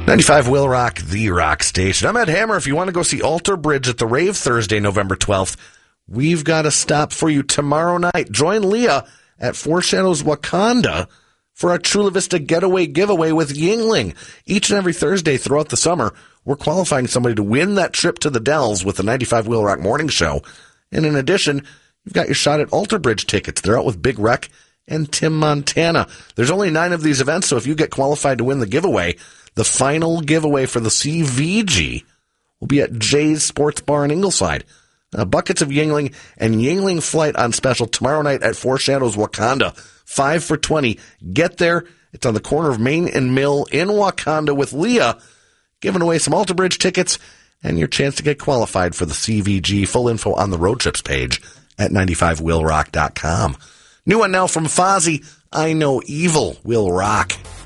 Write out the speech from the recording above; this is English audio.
95 Will Rock, the rock station. I'm Ed Hammer. If you want to go see Alter Bridge at the Rave Thursday, November 12th, we've got a stop for you tomorrow night. Join Leah at Four Shadows Wakanda for a Chula Vista getaway giveaway with Yingling. Each and every Thursday throughout the summer, we're qualifying somebody to win that trip to the Dells with the 95 Will Rock Morning Show. And in addition, you've got your shot at Alter Bridge tickets. They're out with Big Wreck and Tim Montana. There's only 9 of these events, so if you get qualified to win the giveaway, the final giveaway for the CVG will be at Jay's Sports Bar in Ingleside. Buckets of Yingling and Yingling Flight on special tomorrow night at Four Shadows Wakanda. 5 for $20. Get there. It's on the corner of Main and Mill in Wakanda with Leah, giving away some Alter Bridge tickets and your chance to get qualified for the CVG. Full info on the road trips page at 95willrock.com. New one now from Fozzy, I Know Evil Will Rock.